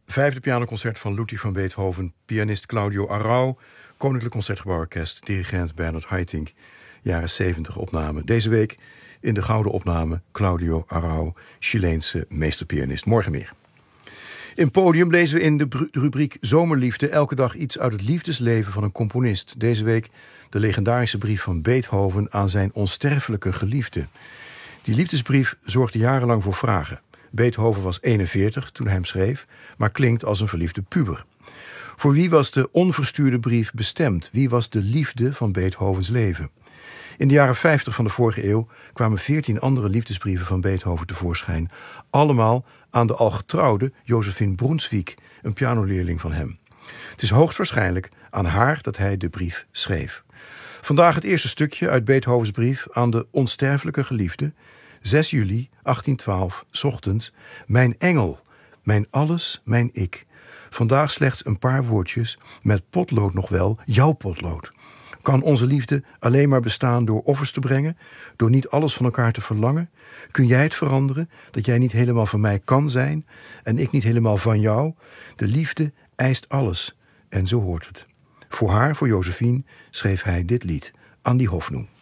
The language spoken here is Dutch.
Vijfde pianoconcert van Ludwig van Beethoven, pianist Claudio Arrau, Koninklijk Concertgebouworkest, dirigent Bernard Haitink, jaren 70 opname. Deze week in de gouden opname Claudio Arrau, Chileense meesterpianist. Morgen meer. In Podium lezen we in de rubriek Zomerliefde elke dag iets uit het liefdesleven van een componist. Deze week de legendarische brief van Beethoven aan zijn onsterfelijke geliefde. Die liefdesbrief zorgde jarenlang voor vragen. Beethoven was 41 toen hij hem schreef, maar klinkt als een verliefde puber. Voor wie was de onverstuurde brief bestemd? Wie was de liefde van Beethovens leven? In de jaren 50 van de vorige eeuw kwamen 14 andere liefdesbrieven van Beethoven tevoorschijn. Allemaal aan de al getrouwde Josephine Brunswick, een pianoleerling van hem. Het is hoogstwaarschijnlijk aan haar dat hij de brief schreef. Vandaag het eerste stukje uit Beethovens brief aan de onsterfelijke geliefde. 6 juli 1812, 's ochtends. Mijn engel, mijn alles, mijn ik. Vandaag slechts een paar woordjes, met potlood nog wel, jouw potlood. Kan onze liefde alleen maar bestaan door offers te brengen, door niet alles van elkaar te verlangen? Kun jij het veranderen, dat jij niet helemaal van mij kan zijn en ik niet helemaal van jou? De liefde eist alles en zo hoort het. Voor haar, voor Josephine, schreef hij dit lied, Andy Hoffnung.